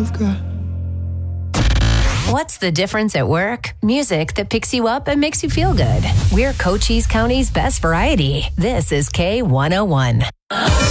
I've got. What's the difference at work? Music that picks you up and makes you feel good. We're Cochise County's best variety. This is K101.